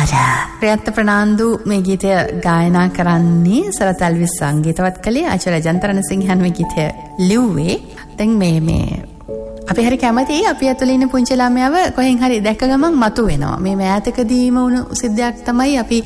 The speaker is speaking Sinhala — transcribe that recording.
ප්‍රියන්ත ප්‍රනාන්දු මේ ගීතය ගායනා කරන්නේ සරත් ඇල්විස් සංගීතවත් කළේ ආචාර්ය ජන්තරණ සිංහන් මේ ගීතය ලිව්වේ. දැන් මේ අපි හරි කැමතියි අපි ඇතුළේ ඉන්න පුංචි ළමයාව කොහෙන් හරි දැක්ක ගමන් මතු වෙනවා. මේ මෑතකදීම වුණු සිද්ධියක් තමයි අපි